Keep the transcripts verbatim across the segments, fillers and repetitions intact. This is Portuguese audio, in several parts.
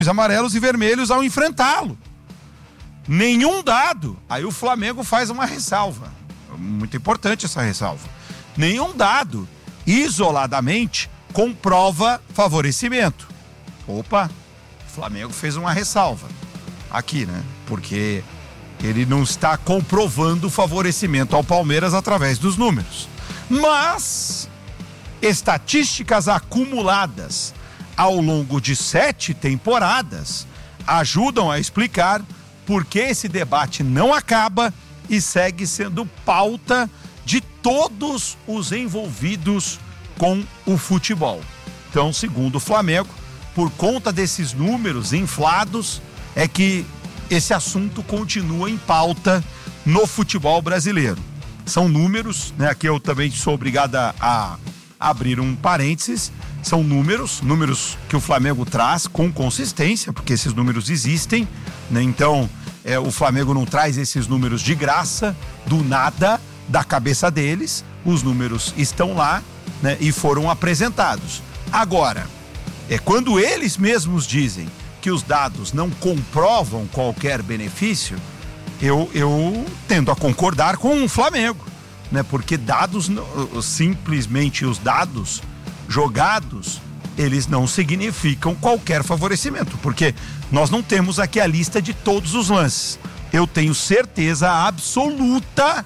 amarelos e vermelhos ao enfrentá-lo. Nenhum dado. Aí o Flamengo faz uma ressalva. Muito importante essa ressalva. Nenhum dado, isoladamente, comprova favorecimento. Opa, o Flamengo fez uma ressalva aqui, né? Porque ele não está comprovando favorecimento ao Palmeiras através dos números. Mas estatísticas acumuladas ao longo de sete temporadas ajudam a explicar por que esse debate não acaba e segue sendo pauta de todos os envolvidos com o futebol. Então, segundo o Flamengo, por conta desses números inflados, é que esse assunto continua em pauta no futebol brasileiro. São números, né? Aqui eu também sou obrigado a, a abrir um parênteses. São números, números que o Flamengo traz com consistência, porque esses números existem, né? Então, é, o Flamengo não traz esses números de graça, do nada, da cabeça deles. Os números estão lá, né? E foram apresentados. Agora, é quando eles mesmos dizem que os dados não comprovam qualquer benefício, eu, eu tendo a concordar com o Flamengo, né? Porque dados, simplesmente os dados jogados, eles não significam qualquer favorecimento, porque nós não temos aqui a lista de todos os lances. Eu tenho certeza absoluta,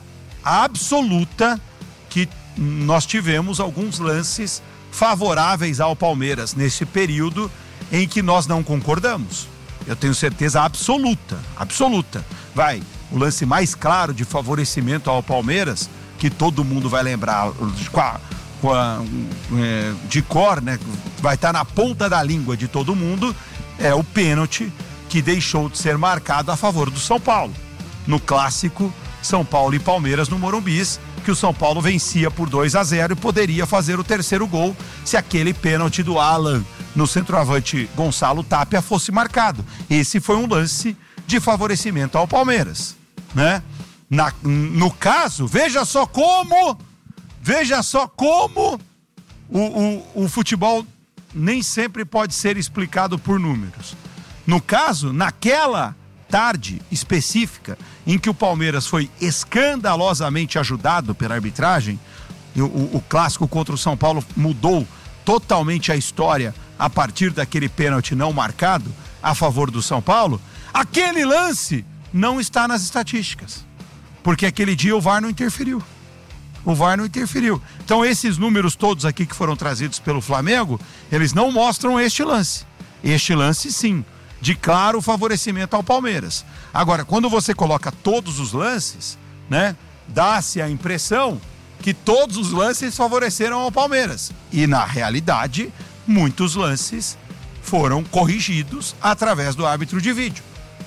absoluta, que nós tivemos alguns lances favoráveis ao Palmeiras nesse período em que nós não concordamos. Eu tenho certeza absoluta, absoluta. Vai, o lance mais claro de favorecimento ao Palmeiras, que todo mundo vai lembrar com a, com a, é, de cor, né? Vai estar na ponta da língua de todo mundo, é o pênalti que deixou de ser marcado a favor do São Paulo. No clássico São Paulo e Palmeiras no Morumbi, que o São Paulo vencia por dois a zero e poderia fazer o terceiro gol se aquele pênalti do Alan no centroavante Gonçalo Tapia fosse marcado. Esse foi um lance de favorecimento ao Palmeiras, né? Na, no caso, veja só como, veja só como o, o, o futebol nem sempre pode ser explicado por números. No caso, naquela tarde específica em que o Palmeiras foi escandalosamente ajudado pela arbitragem, o, o, o clássico contra o São Paulo mudou totalmente a história a partir daquele pênalti não marcado a favor do São Paulo. Aquele lance não está nas estatísticas, porque aquele dia o V A R não interferiu. O V A R não interferiu. Então esses números todos aqui que foram trazidos pelo Flamengo, eles não mostram este lance. Este lance sim, de claro favorecimento ao Palmeiras. Agora, quando você coloca todos os lances, né, dá-se a impressão que todos os lances favoreceram ao Palmeiras. E na realidade, muitos lances foram corrigidos através do árbitro de vídeo.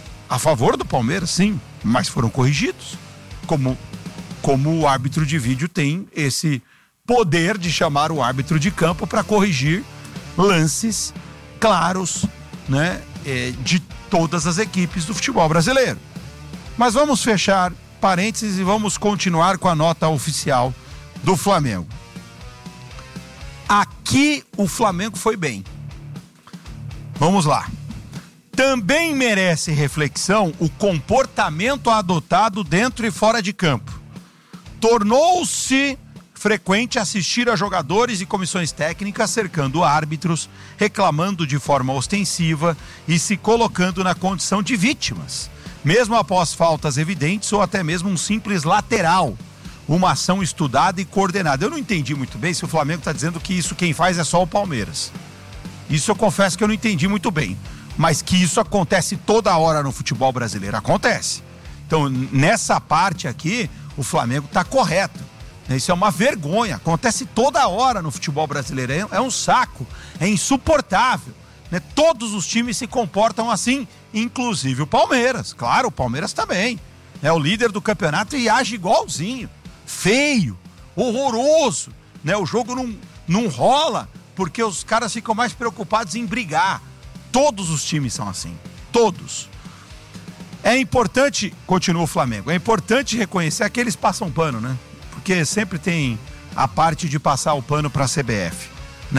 A favor do Palmeiras, sim, mas foram corrigidos. Como, como o árbitro de vídeo tem esse poder de chamar o árbitro de campo para corrigir lances claros, né, é, de todas as equipes do futebol brasileiro. Mas vamos fechar parênteses e vamos continuar com a nota oficial do Flamengo. Aqui o Flamengo foi bem. Vamos lá. Também merece reflexão o comportamento adotado dentro e fora de campo. Tornou-se frequente assistir a jogadores e comissões técnicas cercando árbitros, reclamando de forma ostensiva e se colocando na condição de vítimas, mesmo após faltas evidentes ou até mesmo um simples lateral, uma ação estudada e coordenada. Eu não entendi muito bem se o Flamengo está dizendo que isso quem faz é só o Palmeiras. Isso eu confesso que eu não entendi muito bem. Mas que isso acontece toda hora no futebol brasileiro, acontece. Então, nessa parte aqui, o Flamengo está correto. Isso é uma vergonha, acontece toda hora no futebol brasileiro, é um saco, é insuportável. Né? Todos os times se comportam assim, inclusive o Palmeiras. Claro, o Palmeiras também. É o líder do campeonato e age igualzinho. Feio, horroroso. Né? O jogo não, não rola porque os caras ficam mais preocupados em brigar. Todos os times são assim, todos. É importante, continua o Flamengo, é importante reconhecer que eles passam pano, né? Porque sempre tem a parte de passar o pano para a C B F, né?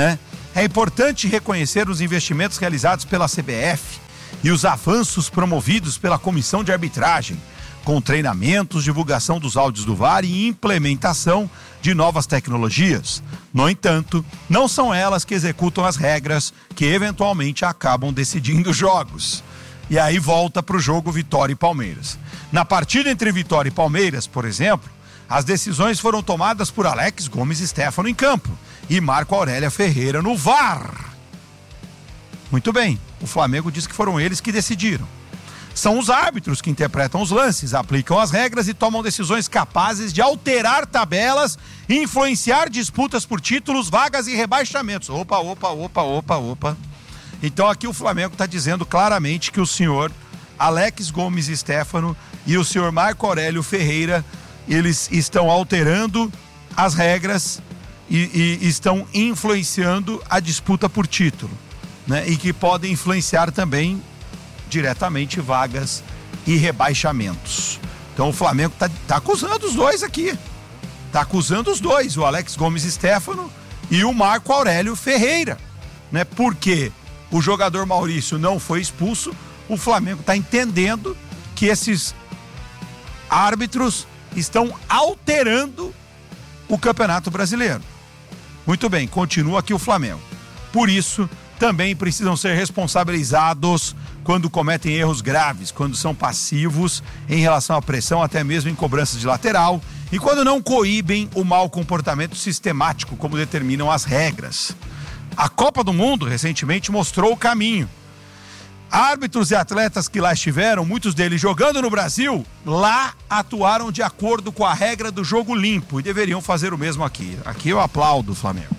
É importante reconhecer os investimentos realizados pela C B F e os avanços promovidos pela Comissão de Arbitragem, com treinamentos, divulgação dos áudios do V A R e implementação de novas tecnologias. No entanto, não são elas que executam as regras que eventualmente acabam decidindo jogos. E aí volta para o jogo Vitória e Palmeiras. Na partida entre Vitória e Palmeiras, por exemplo, as decisões foram tomadas por Alex Gomes Stefano em campo e Marco Aurélio Ferreira no V A R. Muito bem, o Flamengo diz que foram eles que decidiram. São os árbitros que interpretam os lances, aplicam as regras e tomam decisões capazes de alterar tabelas e influenciar disputas por títulos, vagas e rebaixamentos. Opa, opa, opa, opa, opa. Então aqui o Flamengo está dizendo claramente que o senhor Alex Gomes Stefano e o senhor Marco Aurélio Ferreira, eles estão alterando as regras e, e estão influenciando a disputa por título, né? E que podem influenciar também diretamente vagas e rebaixamentos. Então o Flamengo tá, tá acusando os dois aqui. Tá acusando os dois, o Alex Gomes Stefano e o Marco Aurélio Ferreira, né? Porque o jogador Maurício não foi expulso, o Flamengo tá entendendo que esses árbitros estão alterando o Campeonato Brasileiro. Muito bem, continua aqui o Flamengo. Por isso, também precisam ser responsabilizados quando cometem erros graves, quando são passivos em relação à pressão, até mesmo em cobranças de lateral, e quando não coíbem o mau comportamento sistemático, como determinam as regras. A Copa do Mundo, recentemente, mostrou o caminho. Árbitros e atletas que lá estiveram, muitos deles jogando no Brasil, lá atuaram de acordo com a regra do jogo limpo e deveriam fazer o mesmo aqui. Aqui eu aplaudo o Flamengo.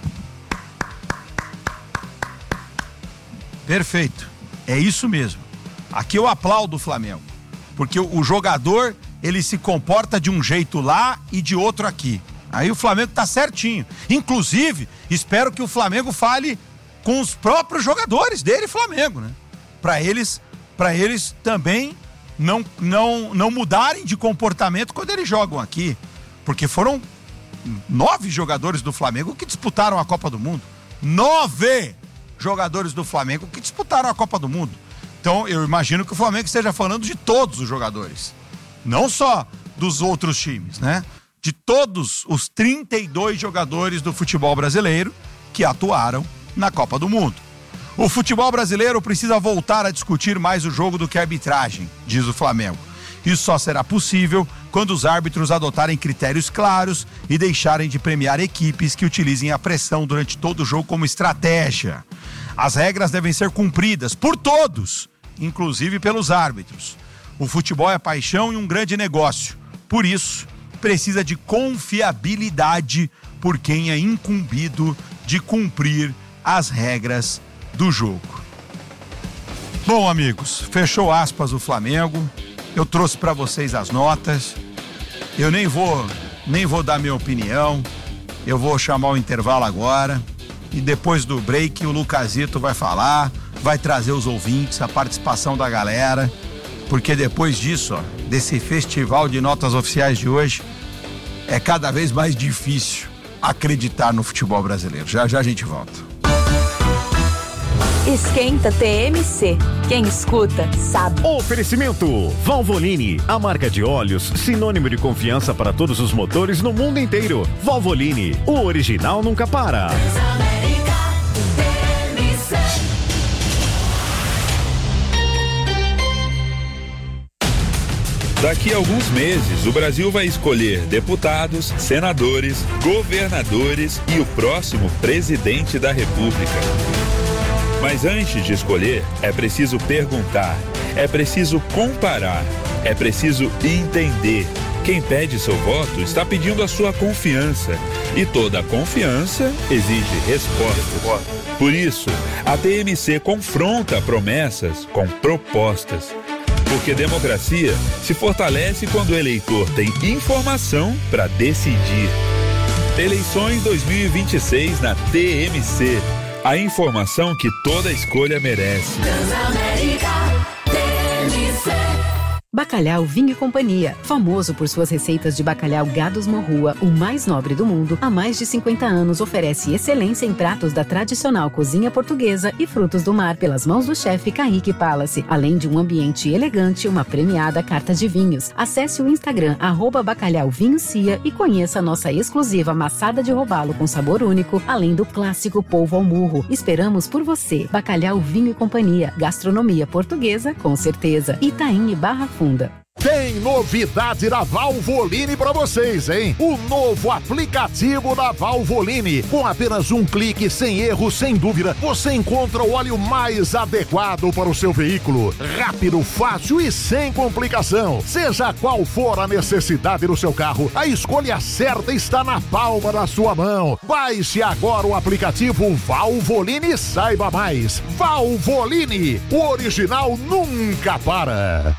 Perfeito, é isso mesmo. Aqui eu aplaudo o Flamengo, porque o jogador, ele se comporta de um jeito lá e de outro aqui. Aí o Flamengo tá certinho. Inclusive, espero que o Flamengo fale com os próprios jogadores dele, Flamengo, né? Para eles, para eles também não, não, não mudarem de comportamento quando eles jogam aqui. Porque foram nove jogadores do Flamengo que disputaram a Copa do Mundo. Nove jogadores do Flamengo que disputaram a Copa do Mundo. Então eu imagino que o Flamengo esteja falando de todos os jogadores. Não só dos outros times, né? De todos os trinta e dois jogadores do futebol brasileiro que atuaram na Copa do Mundo. O futebol brasileiro precisa voltar a discutir mais o jogo do que a arbitragem, diz o Flamengo. Isso só será possível quando os árbitros adotarem critérios claros e deixarem de premiar equipes que utilizem a pressão durante todo o jogo como estratégia. As regras devem ser cumpridas por todos, inclusive pelos árbitros. O futebol é paixão e um grande negócio. Por isso, precisa de confiabilidade por quem é incumbido de cumprir as regras do jogo. Bom, amigos, fechou aspas o Flamengo. Eu trouxe para vocês as notas. Eu nem vou, nem vou dar minha opinião. Eu vou chamar o intervalo agora. E depois do break, o Lucasito vai falar, vai trazer os ouvintes, a participação da galera. Porque depois disso, ó, desse festival de notas oficiais de hoje, é cada vez mais difícil acreditar no futebol brasileiro. Já já a gente volta. Esquenta T M C. Quem escuta, sabe. Oferecimento Valvoline, a marca de óleos sinônimo de confiança para todos os motores no mundo inteiro. Valvoline, o original nunca para. Daqui a alguns meses, o Brasil vai escolher deputados, senadores, governadores e o próximo presidente da República. Mas antes de escolher, é preciso perguntar, é preciso comparar, é preciso entender. Quem pede seu voto está pedindo a sua confiança. E toda confiança exige respostas. Por isso, a T M C confronta promessas com propostas. Porque democracia se fortalece quando o eleitor tem informação para decidir. Eleições dois mil e vinte e seis na T M C. A informação que toda escolha merece. Transamérica, T M C. Bacalhau Vinho e Companhia, famoso por suas receitas de bacalhau Gados Morrua, o mais nobre do mundo, há mais de cinquenta anos oferece excelência em pratos da tradicional cozinha portuguesa e frutos do mar pelas mãos do chefe Kaique Palace, além de um ambiente elegante e uma premiada carta de vinhos. Acesse o Instagram arroba Bacalhau Vinho Cia e conheça a nossa exclusiva maçada de robalo com sabor único, além do clássico polvo ao murro. Esperamos por você. Bacalhau Vinho e Companhia, gastronomia portuguesa com certeza. Itaim e Barra Funda. Tem novidade da Valvoline para vocês, hein? O novo aplicativo da Valvoline. Com apenas um clique, sem erro, sem dúvida, você encontra o óleo mais adequado para o seu veículo. Rápido, fácil e sem complicação. Seja qual for a necessidade do seu carro, a escolha certa está na palma da sua mão. Baixe agora o aplicativo Valvoline e saiba mais. Valvoline, o original nunca para.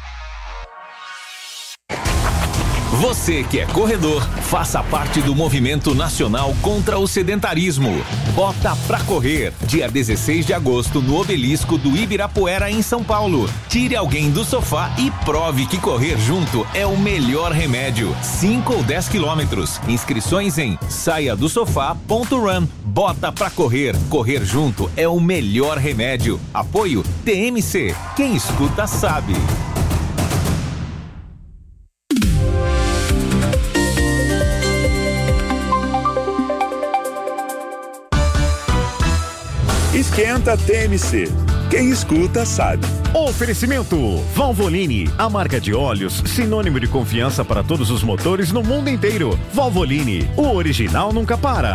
Você que é corredor, faça parte do movimento nacional contra o sedentarismo. Bota pra correr, dia dezesseis de agosto no Obelisco do Ibirapuera, em São Paulo. Tire alguém do sofá e prove que correr junto é o melhor remédio. cinco ou dez quilômetros. Inscrições em saia do sofá ponto run. Bota pra correr. Correr junto é o melhor remédio. Apoio T M C. Quem escuta sabe. Esquenta T M C. Quem escuta sabe. Oferecimento Valvoline, a marca de óleos sinônimo de confiança para todos os motores no mundo inteiro. Valvoline, o original nunca para.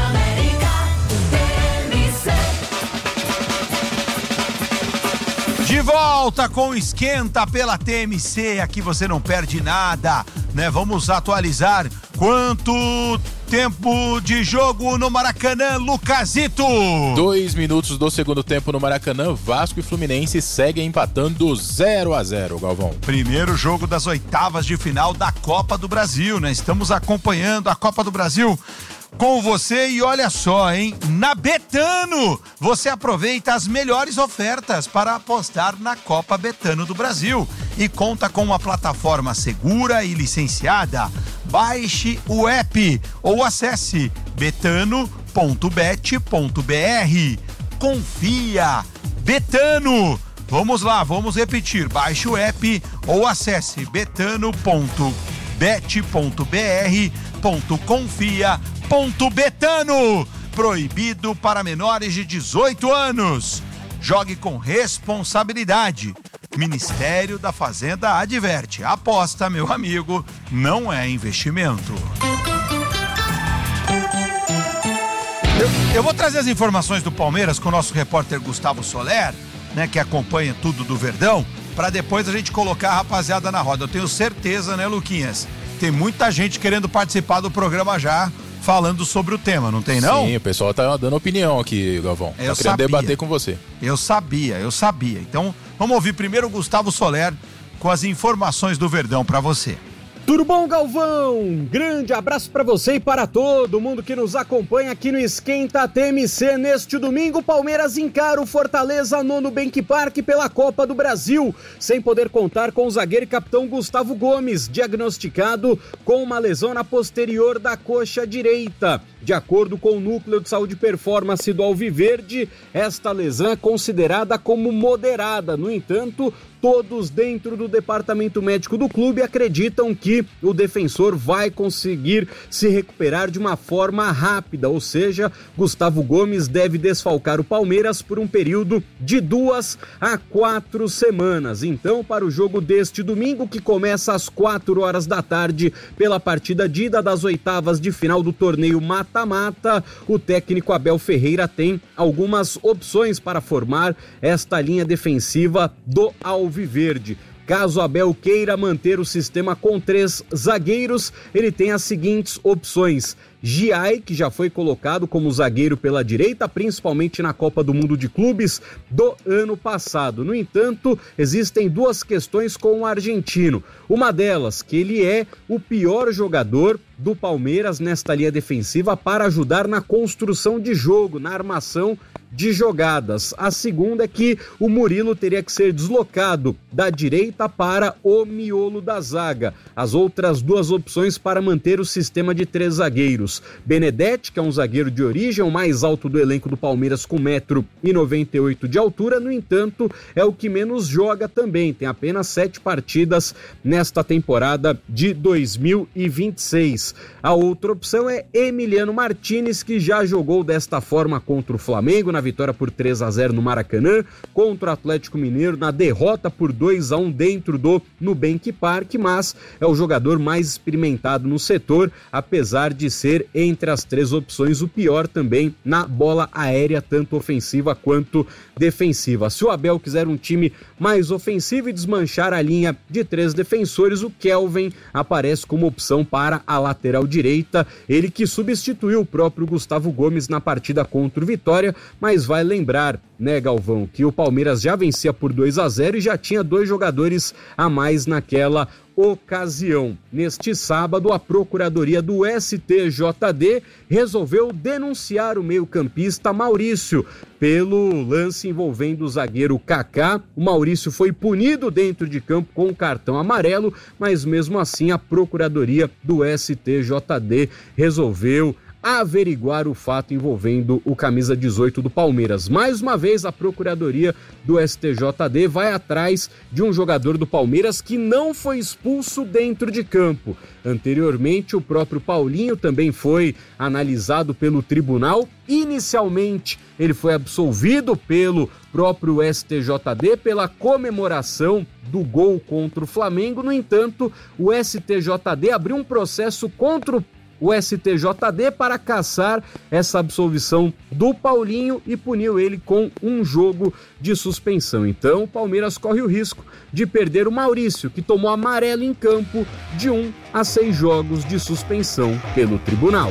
De volta com o Esquenta pela T M C, aqui você não perde nada, né? Vamos atualizar quanto tempo de jogo no Maracanã, Lucasito. Dois minutos do segundo tempo no Maracanã, Vasco e Fluminense seguem empatando zero a zero, Galvão. Primeiro jogo das oitavas de final da Copa do Brasil, né? Estamos acompanhando a Copa do Brasil com você e olha só, hein? Na Betano, você aproveita as melhores ofertas para apostar na Copa Betano do Brasil e conta com uma plataforma segura e licenciada. Baixe o app ou acesse betano ponto bet ponto br. Confia, Betano. Vamos lá, vamos repetir. Baixe o app ou acesse betano ponto bet ponto br. Confia Ponto Betano, proibido para menores de dezoito anos. Jogue com responsabilidade. Ministério da Fazenda adverte. Aposta, meu amigo, não é investimento. Eu, eu vou trazer as informações do Palmeiras com o nosso repórter Gustavo Soler, né, que acompanha tudo do Verdão, para depois a gente colocar a rapaziada na roda. Eu tenho certeza, né, Luquinhas? Tem muita gente querendo participar do programa já, falando sobre o tema, não tem não? Sim, o pessoal tá dando opinião aqui, Galvão. Eu tá querendo sabia. debater com você. Eu sabia, eu sabia. Então, vamos ouvir primeiro o Gustavo Soler com as informações do Verdão para você. Tudo bom, Galvão? Grande abraço para você e para todo mundo que nos acompanha aqui no Esquenta T M C. Neste domingo, Palmeiras encara o Fortaleza no Nubank Park pela Copa do Brasil, sem poder contar com o zagueiro e capitão Gustavo Gomes, diagnosticado com uma lesão na posterior da coxa direita. De acordo com o Núcleo de Saúde e Performance do Alviverde, esta lesão é considerada como moderada. No entanto, todos dentro do departamento médico do clube acreditam que o defensor vai conseguir se recuperar de uma forma rápida, ou seja, Gustavo Gomes deve desfalcar o Palmeiras por um período de duas a quatro semanas. Então, para o jogo deste domingo, que começa às quatro horas da tarde, pela partida de ida das oitavas de final do torneio mata-mata, o técnico Abel Ferreira tem algumas opções para formar esta linha defensiva do Alviverde. Caso Abel queira manter o sistema com três zagueiros, ele tem as seguintes opções: Giai, que já foi colocado como zagueiro pela direita, principalmente na Copa do Mundo de Clubes do ano passado. No entanto, existem duas questões com o argentino. Uma delas, que ele é o pior jogador do Palmeiras nesta linha defensiva para ajudar na construção de jogo, na armação de jogadas. A segunda é que o Murilo teria que ser deslocado da direita para o miolo da zaga. As outras duas opções para manter o sistema de três zagueiros. Benedetti, que é um zagueiro de origem, o mais alto do elenco do Palmeiras com um metro e noventa e oito de altura, no entanto, é o que menos joga também, tem apenas sete partidas nesta temporada de dois mil e vinte e seis. A outra opção é Emiliano Martinez, que já jogou desta forma contra o Flamengo, na vitória por três a zero no Maracanã, contra o Atlético Mineiro, na derrota por dois a um dentro do Nubank Park, mas é o jogador mais experimentado no setor, apesar de ser, entre as três opções, o pior também na bola aérea, tanto ofensiva quanto defensiva. Se o Abel quiser um time mais ofensivo e desmanchar a linha de três defensores, o Kelvin aparece como opção para a lateral direita, ele que substituiu o próprio Gustavo Gomes na partida contra o Vitória, mas vai lembrar, né, Galvão, que o Palmeiras já vencia por dois a zero e já tinha dois jogadores a mais naquela ocasião. Neste sábado, a Procuradoria do S T J D resolveu denunciar o meio-campista Maurício pelo lance envolvendo o zagueiro Kaká. O Maurício foi punido dentro de campo com um cartão amarelo, mas mesmo assim a Procuradoria do S T J D resolveu averiguar o fato envolvendo o camisa dezoito do Palmeiras. Mais uma vez, a Procuradoria do S T J D vai atrás de um jogador do Palmeiras que não foi expulso dentro de campo. Anteriormente, o próprio Paulinho também foi analisado pelo tribunal. Inicialmente, ele foi absolvido pelo próprio S T J D pela comemoração do gol contra o Flamengo. No entanto, o S T J D abriu um processo contra o o S T J D para caçar essa absolvição do Paulinho e puniu ele com um jogo de suspensão. Então o Palmeiras corre o risco de perder o Maurício, que tomou amarelo em campo, de um a seis jogos de suspensão pelo tribunal.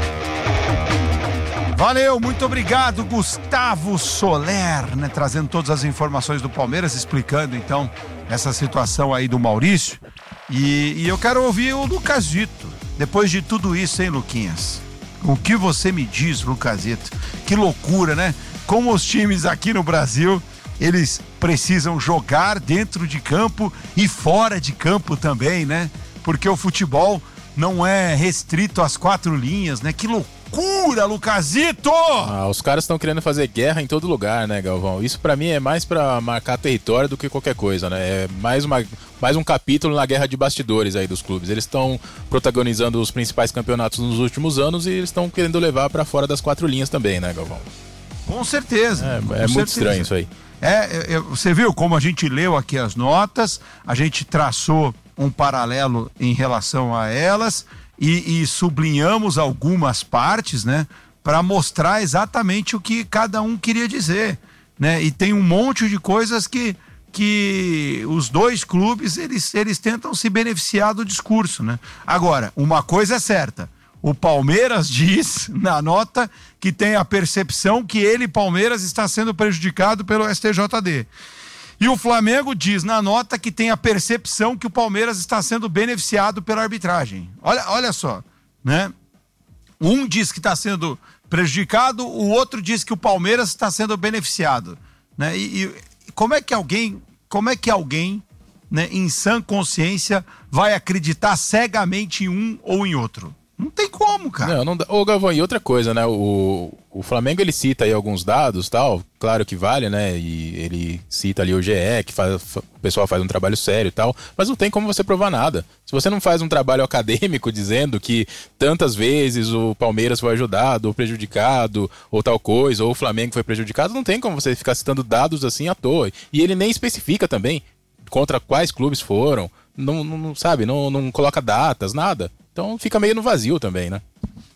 Valeu, muito obrigado, Gustavo Soler, né, trazendo todas as informações do Palmeiras, explicando então essa situação aí do Maurício. E, e eu quero ouvir o Lucasito. Depois de tudo isso, hein, Luquinhas? O que você me diz, Lucasito? Que loucura, né? Como os times aqui no Brasil, eles precisam jogar dentro de campo e fora de campo também, né? Porque o futebol não é restrito às quatro linhas, né? Que loucura, Lucasito! Ah, os caras estão querendo fazer guerra em todo lugar, né, Galvão? Isso pra mim é mais pra marcar território do que qualquer coisa, né? É mais, uma, mais um capítulo na guerra de bastidores aí dos clubes. Eles estão protagonizando os principais campeonatos nos últimos anos e eles estão querendo levar pra fora das quatro linhas também, né, Galvão? Com certeza. É, com é muito certeza. estranho isso aí. É, é, você viu como a gente leu aqui as notas, a gente traçou um paralelo em relação a elas e, e sublinhamos algumas partes, né, para mostrar exatamente o que cada um queria dizer, né? E tem um monte de coisas que, que os dois clubes eles, eles tentam se beneficiar do discurso, né? Agora, uma coisa é certa. O Palmeiras diz na nota que tem a percepção que ele, Palmeiras, está sendo prejudicado pelo S T J D. E o Flamengo diz na nota que tem a percepção que o Palmeiras está sendo beneficiado pela arbitragem. Olha, olha só, né? Um diz que está sendo prejudicado, o outro diz que o Palmeiras está sendo beneficiado, né? E, e como é que alguém, como é que alguém, né, em sã consciência, vai acreditar cegamente em um ou em outro? Não tem como, cara. Não, não dá. Ô, Galvão, e outra coisa, né? O, o Flamengo, ele cita aí alguns dados, tal, claro que vale, né? E ele cita ali o G E, que faz, o pessoal faz um trabalho sério e tal, mas não tem como você provar nada. Se você não faz um trabalho acadêmico dizendo que tantas vezes o Palmeiras foi ajudado ou prejudicado, ou tal coisa, ou o Flamengo foi prejudicado, não tem como você ficar citando dados assim à toa. E ele nem especifica também contra quais clubes foram, não, não sabe, não, não coloca datas, nada. Então fica meio no vazio também, né?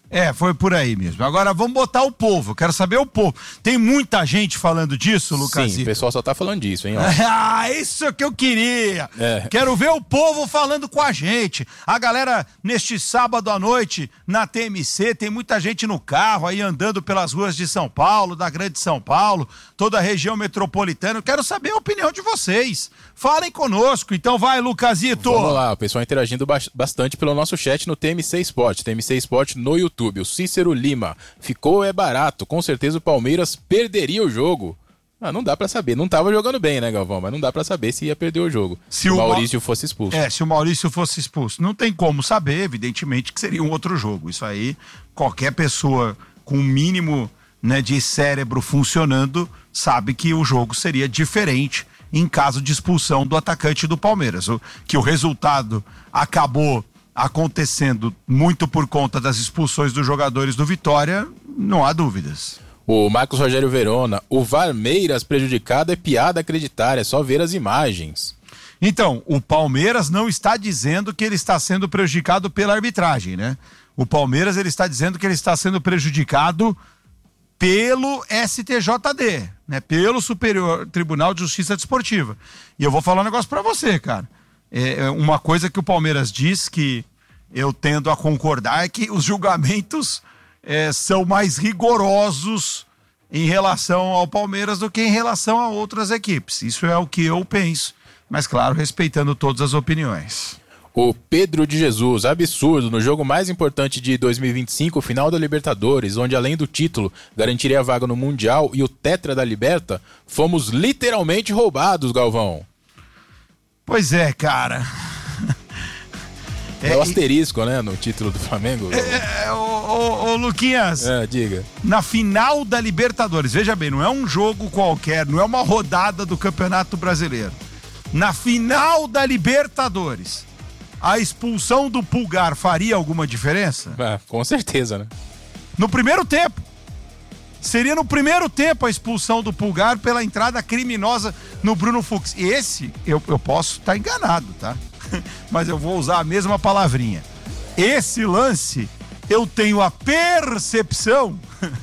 É, foi por aí mesmo. Agora vamos botar o povo. Quero saber o povo. Tem muita gente falando disso, Lucas? Sim, o pessoal só tá falando disso, hein? Ó. Ah, isso é que eu queria. É. Quero ver o povo falando com a gente. A galera, neste sábado à noite, na T M C, tem muita gente no carro aí andando pelas ruas de São Paulo, da Grande São Paulo, toda a região metropolitana. Eu quero saber a opinião de vocês. Falem conosco. Então vai, Lucasito. Vamos lá, o pessoal interagindo bastante pelo nosso chat no T M C Sport. T M C Sport no YouTube. O Cícero Lima, ficou é barato, com certeza o Palmeiras perderia o jogo. Ah, não dá pra saber, não tava jogando bem, né, Galvão? Mas não dá pra saber se ia perder o jogo, se o Maurício Ma... fosse expulso. É, se o Maurício fosse expulso. Não tem como saber, evidentemente, que seria um outro jogo. Isso aí, qualquer pessoa com o mínimo, né, de cérebro funcionando sabe que o jogo seria diferente em caso de expulsão do atacante do Palmeiras. O, que o resultado acabou acontecendo muito por conta das expulsões dos jogadores do Vitória, não há dúvidas. O Marcos Rogério Verona, o Varmeiras prejudicado é piada acreditar, é só ver as imagens. Então, o Palmeiras não está dizendo que ele está sendo prejudicado pela arbitragem, né? O Palmeiras ele está dizendo que ele está sendo prejudicado pelo S T J D, né? Pelo Superior Tribunal de Justiça Desportiva. E eu vou falar um negócio pra você, cara. É uma coisa que o Palmeiras diz que eu tendo a concordar é que os julgamentos é, são mais rigorosos em relação ao Palmeiras do que em relação a outras equipes. Isso é o que eu penso, mas claro, respeitando todas as opiniões. O Pedro de Jesus, absurdo, no jogo mais importante de dois mil e vinte e cinco, o final da Libertadores, onde além do título garantiria a vaga no Mundial e o Tetra da Liberta, fomos literalmente roubados, Galvão. Pois é, cara. É o asterisco, né, no título do Flamengo. É, ô, ô, ô Luquinhas. É, diga. Na final da Libertadores, veja bem, não é um jogo qualquer, não é uma rodada do Campeonato Brasileiro. Na final da Libertadores, a expulsão do Pulgar faria alguma diferença? É, com certeza, né? No primeiro tempo. Seria no primeiro tempo a expulsão do Pulgar pela entrada criminosa no Bruno Fux. E esse, eu, eu posso estar enganado, tá? Mas eu vou usar a mesma palavrinha. Esse lance, eu tenho a percepção,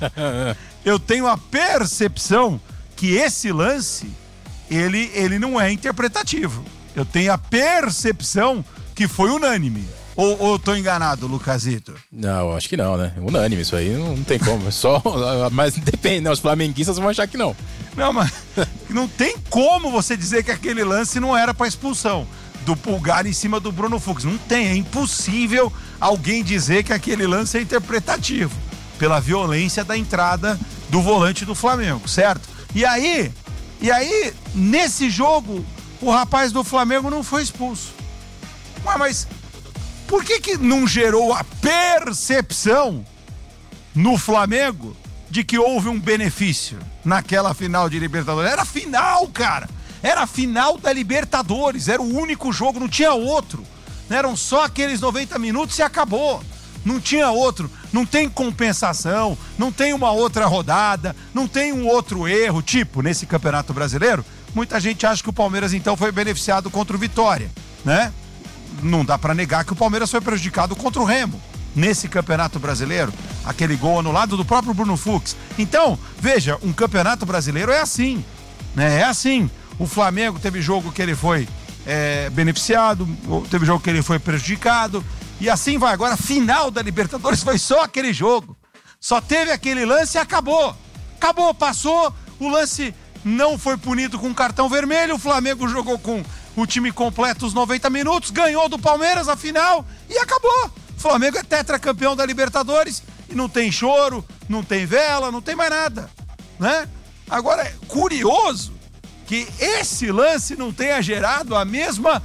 eu tenho a percepção que esse lance, ele, ele não é interpretativo. Eu tenho a percepção que foi unânime. Ou, ou eu tô enganado, Lucasito? Não, acho que não, né? Unânime, isso aí não, não tem como. Só, mas depende, né? Os flamenguistas vão achar que não. Não, mas não tem como você dizer que aquele lance não era pra expulsão do Pulgar em cima do Bruno Fux. Não tem, é impossível alguém dizer que aquele lance é interpretativo pela violência da entrada do volante do Flamengo, certo? E aí, e aí, nesse jogo, o rapaz do Flamengo não foi expulso. Ué, mas por que que não gerou a percepção no Flamengo de que houve um benefício naquela final de Libertadores? Era final, cara! Era a final da Libertadores, era o único jogo, não tinha outro. Eram só aqueles noventa minutos e acabou. Não tinha outro, não tem compensação, não tem uma outra rodada, não tem um outro erro, tipo, nesse Campeonato Brasileiro, muita gente acha que o Palmeiras então foi beneficiado contra o Vitória, né? Não dá pra negar que o Palmeiras foi prejudicado contra o Remo, nesse Campeonato Brasileiro, aquele gol anulado do próprio Bruno Fux. Então, veja, um Campeonato Brasileiro é assim, né? É assim. O Flamengo teve jogo que ele foi é, beneficiado, teve jogo que ele foi prejudicado, e assim vai. Agora, a final da Libertadores foi só aquele jogo. Só teve aquele lance e acabou. Acabou, passou, o lance não foi punido com cartão vermelho, o Flamengo jogou com o time completo os noventa minutos, ganhou do Palmeiras a final e acabou. O Flamengo é tetracampeão da Libertadores e não tem choro, não tem vela, não tem mais nada, né? Agora, é curioso que esse lance não tenha gerado a mesma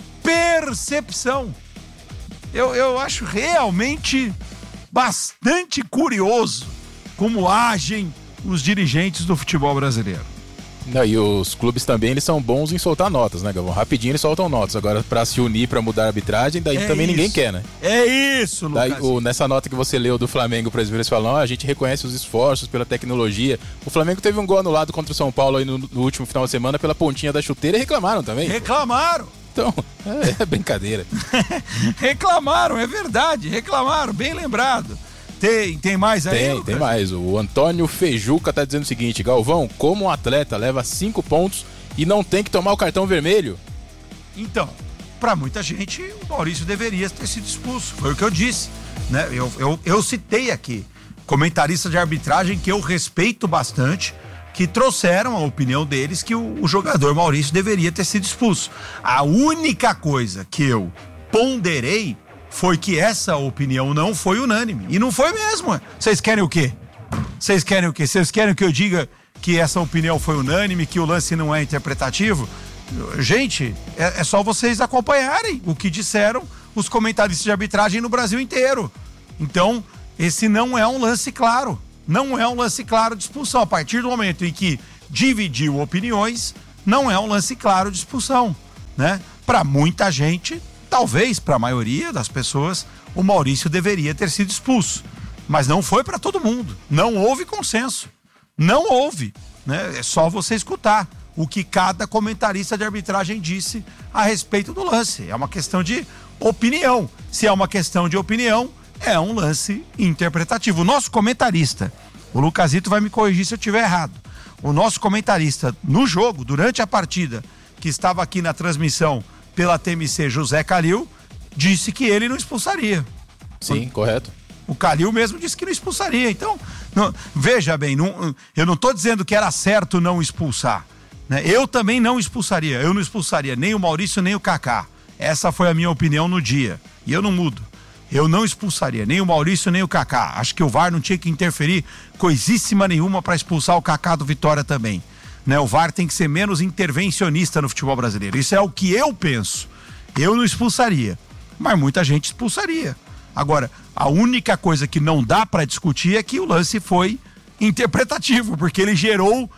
percepção. Eu, eu acho realmente bastante curioso como agem os dirigentes do futebol brasileiro. Não, e os clubes também, eles são bons em soltar notas, né, Galvão? Rapidinho eles soltam notas. Agora, pra se unir, pra mudar a arbitragem, daí é também isso. Ninguém quer, né? É isso, Lucas. Daí, o, nessa nota que você leu do Flamengo, por exemplo, eles falam, oh, a gente reconhece os esforços pela tecnologia. O Flamengo teve um gol anulado contra o São Paulo aí no, no último final de semana pela pontinha da chuteira e reclamaram também. Reclamaram! Então, é, é brincadeira. Reclamaram, é verdade, reclamaram, bem lembrado. Tem, tem mais aí, Tem, Lucas? tem mais. O Antônio Fejuca tá dizendo o seguinte: Galvão, como um atleta leva cinco pontos e não tem que tomar o cartão vermelho? Então, pra muita gente, o Maurício deveria ter sido expulso. Foi o que eu disse, né? Eu, eu, eu citei aqui comentaristas de arbitragem que eu respeito bastante, que trouxeram a opinião deles que o, o jogador Maurício deveria ter sido expulso. A única coisa que eu ponderei foi que essa opinião não foi unânime. E não foi mesmo. Vocês querem o quê? Vocês querem o quê? Vocês querem que eu diga que essa opinião foi unânime, que o lance não é interpretativo? Gente, é, é só vocês acompanharem o que disseram os comentaristas de arbitragem no Brasil inteiro. Então, esse não é um lance claro. Não é um lance claro de expulsão. A partir do momento em que dividiu opiniões, não é um lance claro de expulsão, né? Para muita gente, talvez para a maioria das pessoas, o Maurício deveria ter sido expulso. Mas não foi para todo mundo. Não houve consenso. Não houve, né? É só você escutar o que cada comentarista de arbitragem disse a respeito do lance. É uma questão de opinião. Se é uma questão de opinião, é um lance interpretativo. O nosso comentarista, o Lucasito vai me corrigir se eu estiver errado. O nosso comentarista no jogo, durante a partida, que estava aqui na transmissão pela T M C, José Calil, disse que ele não expulsaria. Sim, correto. O Calil mesmo disse que não expulsaria. Então, não, veja bem, não, eu não estou dizendo que era certo não expulsar, né? Eu também não expulsaria. Eu não expulsaria nem o Maurício, nem o Kaká. Essa foi a minha opinião no dia. E eu não mudo. Eu não expulsaria nem o Maurício, nem o Kaká. Acho que o V A R não tinha que interferir coisíssima nenhuma para expulsar o Kaká do Vitória também, né? O V A R tem que ser menos intervencionista no futebol brasileiro. Isso é o que eu penso. Eu não expulsaria, mas muita gente expulsaria. Agora, a única coisa que não dá para discutir é que o lance foi interpretativo, porque ele gerou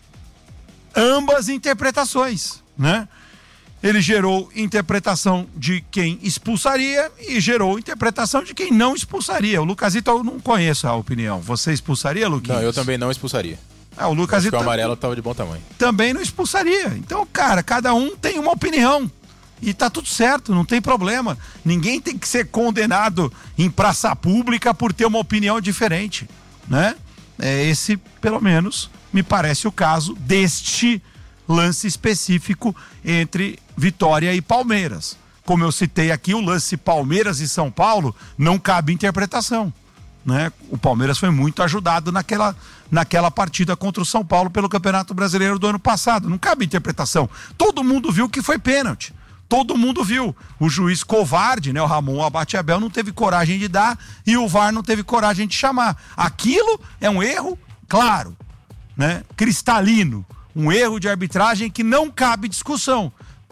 ambas interpretações, né? Ele gerou interpretação de quem expulsaria e gerou interpretação de quem não expulsaria. O Lucasito, eu não conheço a opinião. Você expulsaria, Luquinhos? Não, eu também não expulsaria. Ah, o Lucasito... Acho que o amarelo estava de bom tamanho. Também não expulsaria. Então, cara, cada um tem uma opinião. E tá tudo certo, não tem problema. Ninguém tem que ser condenado em praça pública por ter uma opinião diferente, né? É esse, pelo menos, me parece o caso deste lance específico entre Vitória e Palmeiras. Como eu citei aqui, o lance Palmeiras e São Paulo não cabe interpretação, né? O Palmeiras foi muito ajudado naquela, naquela partida contra o São Paulo pelo Campeonato Brasileiro do ano passado. Não cabe interpretação. Todo mundo viu que foi pênalti. Todo mundo viu. O juiz covarde, né, o Ramon Abate-Abel, não teve coragem de dar e o V A R não teve coragem de chamar. Aquilo é um erro, claro, né, cristalino. Um erro de arbitragem que não cabe discussão.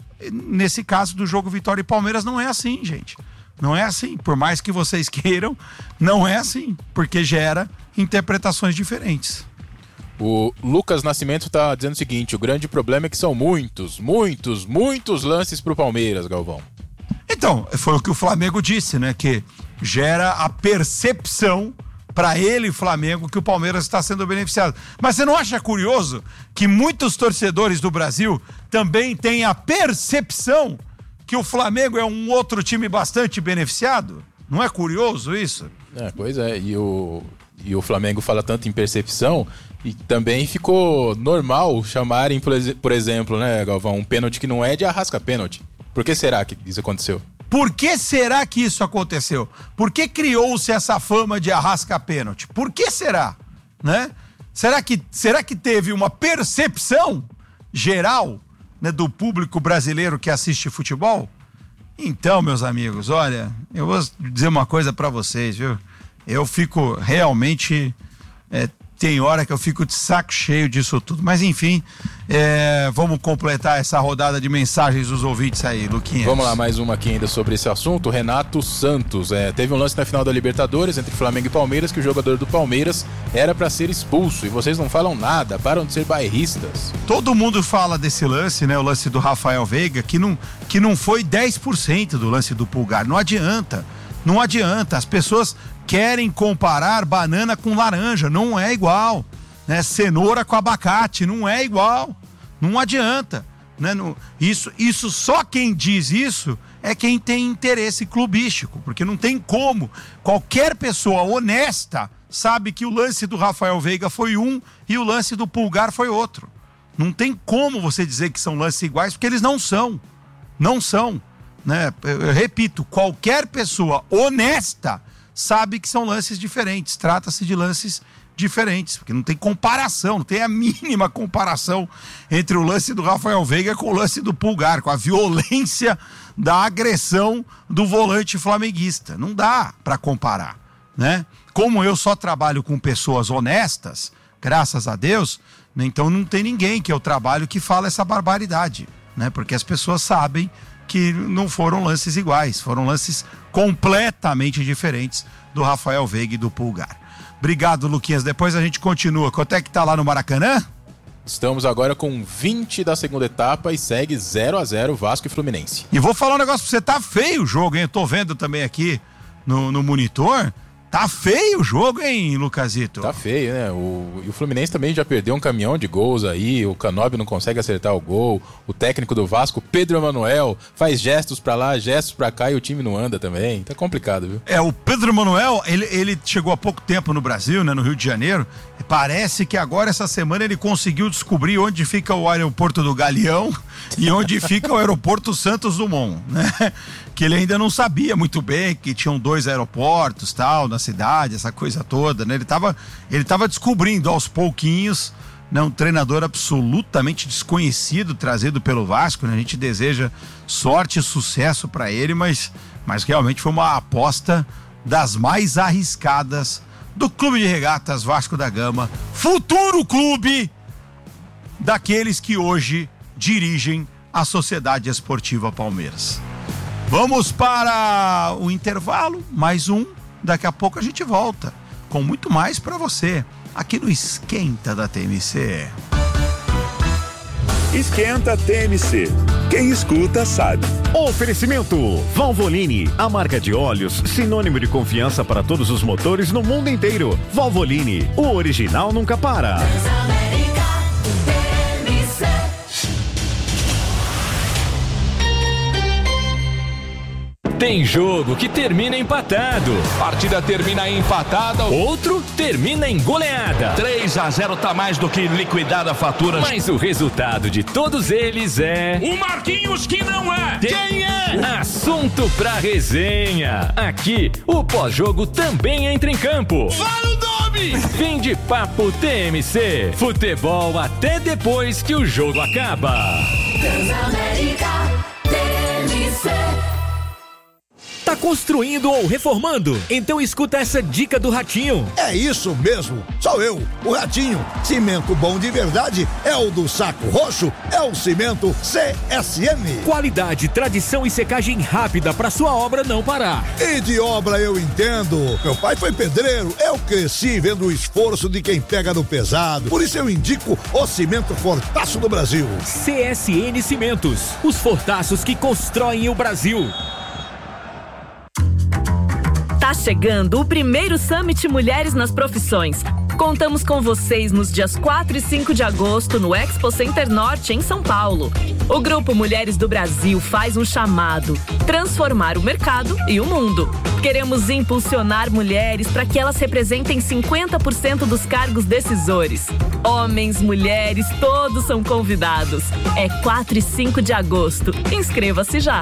Nesse caso do jogo Vitória e Palmeiras não é assim, gente. Não é assim. Por mais que vocês queiram, não é assim. Porque gera interpretações diferentes. O Lucas Nascimento tá dizendo o seguinte: o grande problema é que são muitos, muitos, muitos lances pro Palmeiras, Galvão. Então, foi o que o Flamengo disse, né? Que gera a percepção para ele, Flamengo, que o Palmeiras está sendo beneficiado. Mas você não acha curioso que muitos torcedores do Brasil também têm a percepção que o Flamengo é um outro time bastante beneficiado? Não é curioso isso? É, pois é, e o, e o Flamengo fala tanto em percepção e também ficou normal chamarem, por, por exemplo, né, Galvão, um pênalti que não é de Arrasca pênalti. Por que será que isso aconteceu? Por que será que isso aconteceu? Por que criou-se essa fama de Arrasca pênalti? Por que será? Né? Será que, será que teve uma percepção geral, né, do público brasileiro que assiste futebol? Então, meus amigos, olha, eu vou dizer uma coisa pra vocês, viu? Eu fico realmente... É, tem hora que eu fico de saco cheio disso tudo. Mas enfim, é, vamos completar essa rodada de mensagens dos ouvintes aí, Luquinhas. Vamos lá, mais uma aqui ainda sobre esse assunto. Renato Santos, é, teve um lance na final da Libertadores entre Flamengo e Palmeiras que o jogador do Palmeiras era pra ser expulso e vocês não falam nada, param de ser bairristas. Todo mundo fala desse lance, né? O lance do Rafael Veiga, que não, que não foi dez por cento do lance do Pulgar. Não adianta, não adianta. As pessoas querem comparar banana com laranja, não é igual, né? Cenoura com abacate, não é igual, não adianta. Né? No, isso, isso só quem diz isso é quem tem interesse clubístico, porque não tem como. Qualquer pessoa honesta sabe que o lance do Rafael Veiga foi um e o lance do Pulgar foi outro. Não tem como você dizer que são lances iguais, porque eles não são. Não são. Né? Eu repito, qualquer pessoa honesta sabe que são lances diferentes. Trata-se de lances diferentes, porque não tem comparação, não tem a mínima comparação entre o lance do Rafael Veiga com o lance do Pulgar, com a violência da agressão do volante flamenguista. Não dá para comparar, né? Como eu só trabalho com pessoas honestas, graças a Deus, né, então não tem ninguém que eu trabalho que fala essa barbaridade, né? Porque as pessoas sabem que não foram lances iguais, foram lances completamente diferentes do Rafael Veiga e do Pulgar. Obrigado, Luquinhas. Depois a gente continua. Quanto é que tá lá no Maracanã? Estamos agora com vinte da segunda etapa e segue zero a zero Vasco e Fluminense. E vou falar um negócio pra você, tá feio o jogo, hein? Eu tô vendo também aqui no, no monitor. Tá feio o jogo, hein, Lucasito? Tá feio, né? O, e o Fluminense também já perdeu um caminhão de gols aí, o Canóbio não consegue acertar o gol, o técnico do Vasco, Pedro Emanuel, faz gestos pra lá, gestos pra cá e o time não anda também. Tá complicado, viu? É, o Pedro Emanuel, ele, ele chegou há pouco tempo no Brasil, né, no Rio de Janeiro, parece que agora, essa semana, ele conseguiu descobrir onde fica o aeroporto do Galeão e onde fica o aeroporto Santos Dumont, né? Que ele ainda não sabia muito bem que tinham dois aeroportos, tal, na cidade, essa coisa toda, né? Ele tava, ele tava descobrindo aos pouquinhos, né? Um treinador absolutamente desconhecido, trazido pelo Vasco, né? A gente deseja sorte e sucesso para ele, mas, mas realmente foi uma aposta das mais arriscadas do Clube de Regatas Vasco da Gama, futuro clube daqueles que hoje dirigem a Sociedade Esportiva Palmeiras. Vamos para o intervalo, mais um. Daqui a pouco a gente volta com muito mais para você aqui no Esquenta da T M C. Esquenta T M C. Quem escuta sabe. Oferecimento Valvoline, a marca de óleos sinônimo de confiança para todos os motores no mundo inteiro. Valvoline, o original nunca para. Tem jogo que termina empatado. Partida termina empatada. Outro termina em goleada. três a zero tá mais do que liquidada a fatura. Mas o resultado de todos eles é... O Marquinhos que não é. Quem é? Assunto pra resenha. Aqui, o pós-jogo também entra em campo. Fala o nome! Fim de papo T M C. Futebol até depois que o jogo acaba. Transamérica T M C. Tá construindo ou reformando? Então escuta essa dica do Ratinho. É isso mesmo, sou eu, o Ratinho. Cimento bom de verdade é o do Saco Roxo, é o Cimento C S M. Qualidade, tradição e secagem rápida para sua obra não parar. E de obra eu entendo. Meu pai foi pedreiro, eu cresci vendo o esforço de quem pega no pesado. Por isso eu indico o Cimento Fortaço do Brasil. C S N Cimentos, os fortaços que constroem o Brasil. Tá chegando o primeiro Summit Mulheres nas Profissões. Contamos com vocês nos dias quatro e cinco de agosto no Expo Center Norte, em São Paulo. O Grupo Mulheres do Brasil faz um chamado: transformar o mercado e o mundo. Queremos impulsionar mulheres para que elas representem cinquenta por cento dos cargos decisores. Homens, mulheres, todos são convidados. É quatro e cinco de agosto. Inscreva-se já.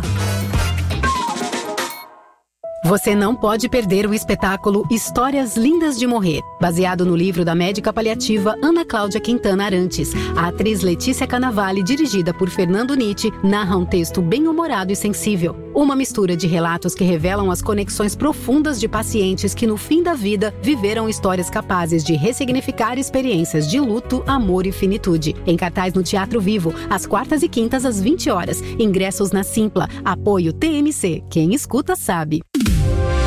Você não pode perder o espetáculo Histórias Lindas de Morrer, baseado no livro da médica paliativa Ana Cláudia Quintana Arantes. A atriz Letícia Cannavale, dirigida por Fernando Nitti, narra um texto bem-humorado e sensível. Uma mistura de relatos que revelam as conexões profundas de pacientes que, no fim da vida, viveram histórias capazes de ressignificar experiências de luto, amor e finitude. Em cartaz no Teatro Vivo, às quartas e quintas às vinte horas. Ingressos na Simpla. Apoio T M C. Quem escuta sabe.